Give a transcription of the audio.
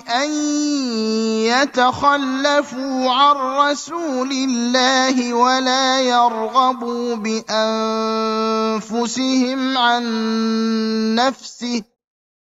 أن يتخلفوا عن رسول الله ولا يرغبوا بأنفسهم عن نفسه